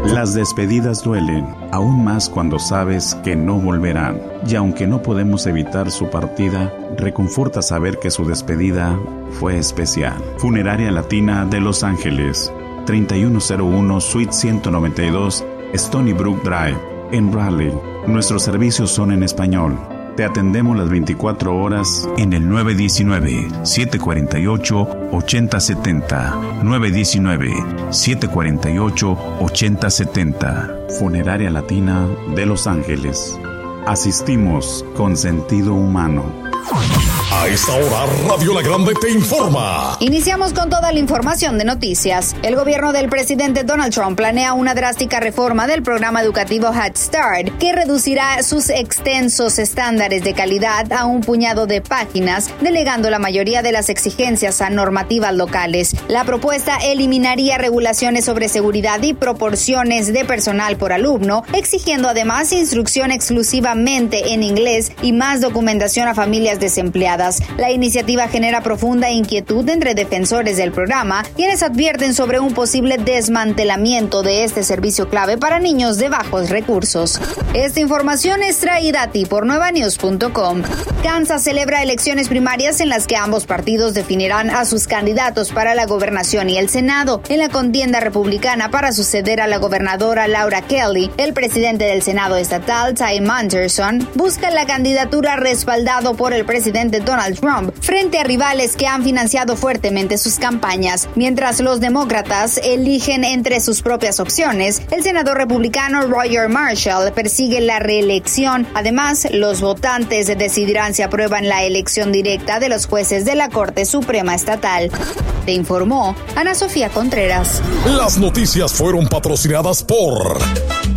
Las despedidas duelen, aún más cuando sabes que no volverán. Y aunque no podemos evitar su partida, reconforta saber que su despedida fue especial. Funeraria Latina de Los Ángeles, 3101 Suite 192, Stony Brook Drive, en Raleigh. Nuestros servicios son en español. Te atendemos las 24 horas en el 919-748-8070. 919-748-8070. Funeraria Latina de Los Ángeles. Asistimos con sentido humano. A esta hora, Radio La Grande te informa. Iniciamos con toda la información de noticias. El gobierno del presidente Donald Trump planea una drástica reforma del programa educativo Head Start que reducirá sus extensos estándares de calidad a un puñado de páginas, delegando la mayoría de las exigencias a normativas locales. La propuesta eliminaría regulaciones sobre seguridad y proporciones de personal por alumno, exigiendo además instrucción exclusivamente en inglés y más documentación a familias desempleadas. La iniciativa genera profunda inquietud entre defensores del programa, quienes advierten sobre un posible desmantelamiento de este servicio clave para niños de bajos recursos. Esta información es traída a ti por nuevanews.com. Kansas celebra elecciones primarias en las que ambos partidos definirán a sus candidatos para la gobernación y el Senado. En la contienda republicana para suceder a la gobernadora Laura Kelly, el presidente del Senado estatal, Ty Manterson, busca la candidatura respaldado por el presidente Donald Trump frente a rivales que han financiado fuertemente sus campañas. Mientras los demócratas eligen entre sus propias opciones, el senador republicano Roger Marshall persigue la reelección. Además, los votantes decidirán si aprueban la elección directa de los jueces de la Corte Suprema Estatal. Te informó Ana Sofía Contreras. Las noticias fueron patrocinadas por